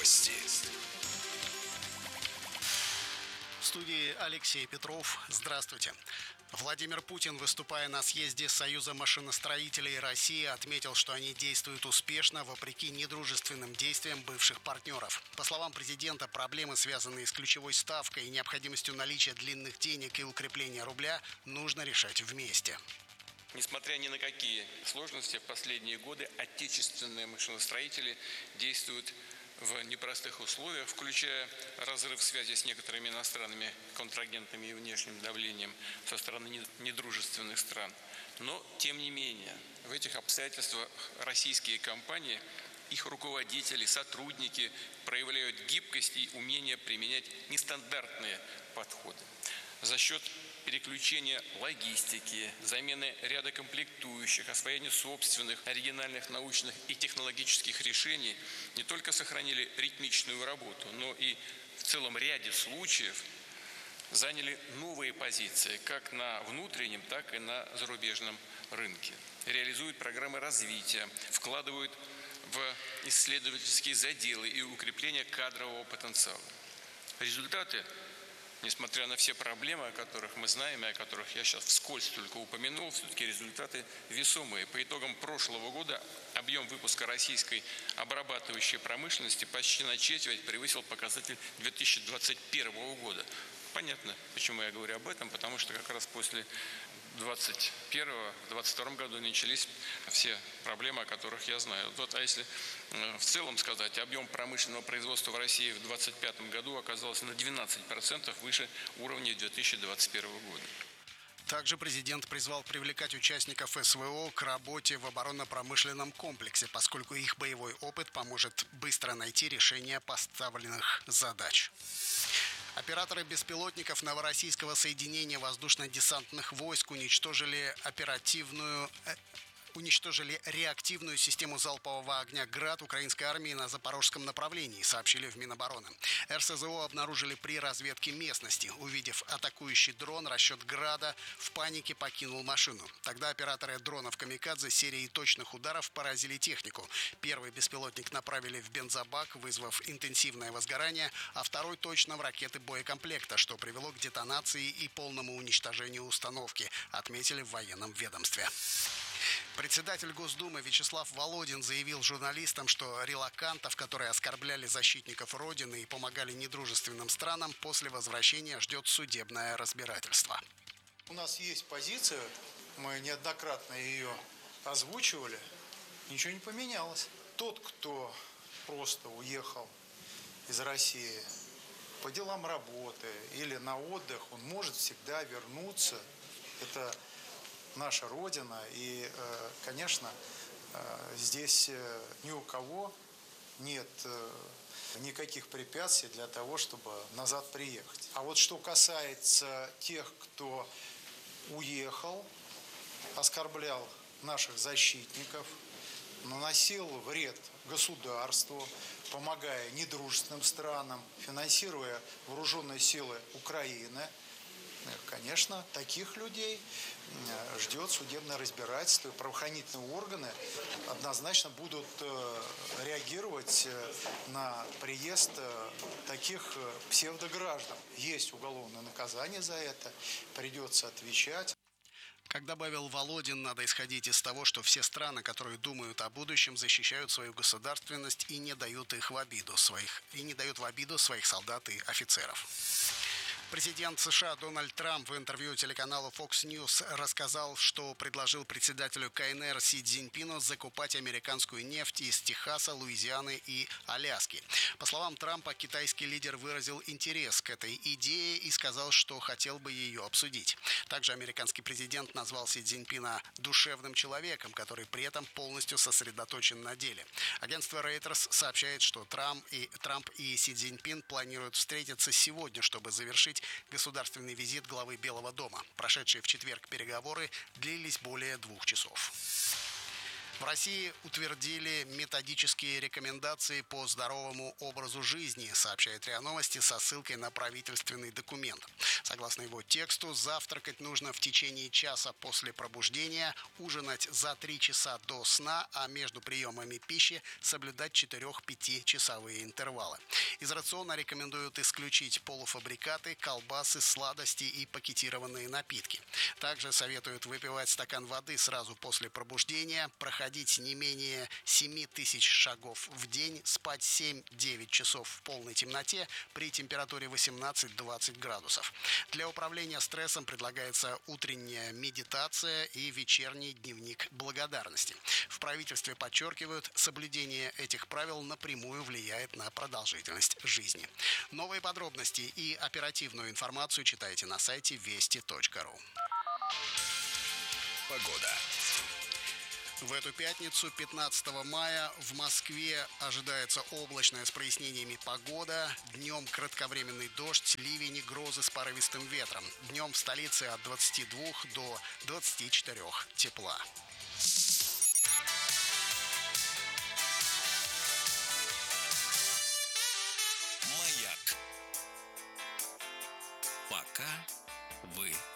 Новости. В студии Алексей Петров. Здравствуйте. Владимир Путин, выступая на съезде Союза машиностроителей России, отметил, что они действуют успешно вопреки недружественным действиям бывших партнеров. По словам президента, проблемы, связанные с ключевой ставкой и необходимостью наличия длинных денег и укрепления рубля, нужно решать вместе. Несмотря ни на какие сложности, в последние годы отечественные машиностроители действуют в непростых условиях, включая разрыв связи с некоторыми иностранными контрагентами и внешним давлением со стороны недружественных стран. Но, тем не менее, в этих обстоятельствах российские компании, их руководители, сотрудники проявляют гибкость и умение применять нестандартные подходы. За счет переключения логистики, замены ряда комплектующих, освоения собственных оригинальных научных и технологических решений не только сохранили ритмичную работу, но и в целом ряде случаев заняли новые позиции как на внутреннем, так и на зарубежном рынке. Реализуют программы развития, вкладывают в исследовательские заделы и укрепление кадрового потенциала. Результаты, несмотря на все проблемы, о которых мы знаем и о которых я сейчас вскользь только упомянул, все-таки результаты весомые. По итогам прошлого года объем выпуска российской обрабатывающей промышленности почти на четверть превысил показатель 2021 года. Понятно, почему я говорю об этом, потому что как раз после 2021, в 2022 году начались все проблемы, о которых я знаю. А если в целом сказать, объем промышленного производства в России в 2025 году оказался на 12% выше уровня 2021 года. Также президент призвал привлекать участников СВО к работе в оборонно-промышленном комплексе, поскольку их боевой опыт поможет быстро найти решение поставленных задач. Операторы беспилотников Новороссийского соединения воздушно-десантных войск уничтожили реактивную систему залпового огня «Град» украинской армии на запорожском направлении, сообщили в Минобороны. РСЗО обнаружили при разведке местности. Увидев атакующий дрон, расчет «Града» в панике покинул машину. Тогда операторы дронов «Камикадзе» серией точных ударов поразили технику. Первый беспилотник направили в бензобак, вызвав интенсивное возгорание, а второй точно в ракеты боекомплекта, что привело к детонации и полному уничтожению установки, отметили в военном ведомстве. Председатель Госдумы Вячеслав Володин заявил журналистам, что релокантов, которые оскорбляли защитников Родины и помогали недружественным странам, после возвращения ждет судебное разбирательство. У нас есть позиция, мы неоднократно ее озвучивали, ничего не поменялось. Тот, кто просто уехал из России по делам работы или на отдых, он может всегда вернуться. Это наша Родина, и, конечно, здесь ни у кого нет никаких препятствий для того, чтобы назад приехать. А вот что касается тех, кто уехал, оскорблял наших защитников, наносил вред государству, помогая недружественным странам, финансируя вооруженные силы Украины, конечно, таких людей ждет судебное разбирательство, и правоохранительные органы однозначно будут реагировать на приезд таких псевдограждан. Есть уголовное наказание за это, придется отвечать. Как добавил Володин, надо исходить из того, что все страны, которые думают о будущем, защищают свою государственность и не дают в обиду своих солдат и офицеров. Президент США Дональд Трамп в интервью телеканалу Fox News рассказал, что предложил председателю КНР Си Цзиньпину закупать американскую нефть из Техаса, Луизианы и Аляски. По словам Трампа, китайский лидер выразил интерес к этой идее и сказал, что хотел бы ее обсудить. Также американский президент назвал Си Цзиньпина душевным человеком, который при этом полностью сосредоточен на деле. Агентство Reuters сообщает, что Трамп и Си Цзиньпин планируют встретиться сегодня, чтобы завершить государственный визит главы Белого дома. Прошедшие в четверг переговоры длились более 2 часов. В России утвердили методические рекомендации по здоровому образу жизни, сообщает РИА Новости со ссылкой на правительственный документ. Согласно его тексту, завтракать нужно в течение часа после пробуждения, ужинать за 3 часа до сна, а между приемами пищи соблюдать 4-5-часовые интервалы. Из рациона рекомендуют исключить полуфабрикаты, колбасы, сладости и пакетированные напитки. Также советуют выпивать стакан воды сразу после пробуждения, проходить не менее 7000 шагов в день, спать 7-9 часов в полной темноте при температуре 18-20 градусов. Для управления стрессом предлагается утренняя медитация и вечерний дневник благодарности. В правительстве подчеркивают, соблюдение этих правил напрямую влияет на продолжительность жизни. Новые подробности и оперативную информацию читайте на сайте вести.ру. Погода. В эту пятницу, 15 мая, в Москве ожидается облачная с прояснениями погода. Днем кратковременный дождь, ливень и грозы с порывистым ветром. Днем в столице от 22 до 24 тепла. Маяк. Пока вы